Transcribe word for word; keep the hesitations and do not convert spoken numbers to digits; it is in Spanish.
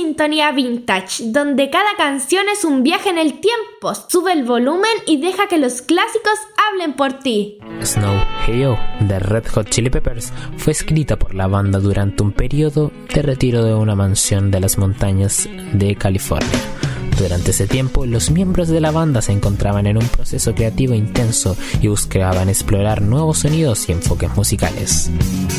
sintonía vintage, donde cada canción es un viaje en el tiempo. Sube el volumen y deja que los clásicos hablen por ti. Snow Hey-Oh de Red Hot Chili Peppers fue escrita por la banda durante un periodo de retiro de una mansión de las montañas de California. Durante ese tiempo, los miembros de la banda se encontraban en un proceso creativo intenso y buscaban explorar nuevos sonidos y enfoques musicales.